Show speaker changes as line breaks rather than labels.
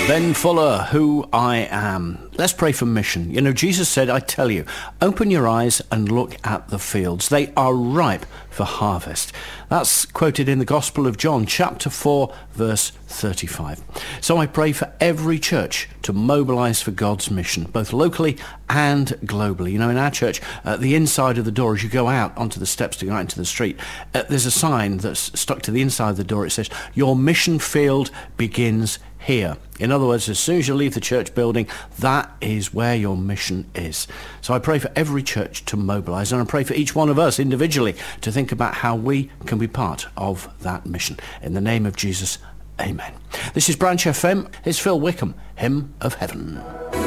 Ben Fuller, Who I Am. Let's pray for mission. You know, Jesus said, I tell you, open your eyes and look at the fields. They are ripe for harvest. That's quoted in the Gospel of John, chapter 4, verse 35. So I pray for every church to mobilize for God's mission, both locally and globally. You know, in our church, at the inside of the door, as you go out onto the steps to go out into the street, there's a sign that's stuck to the inside of the door. It says, your mission field begins here. In other words, as soon as you leave the church building, that is where your mission is. So I pray for every church to mobilize, and I pray for each one of us individually to think about how we can be part of that mission. In the name of Jesus, amen. This is Branch FM. It's Phil Wickham, Hymn of Heaven.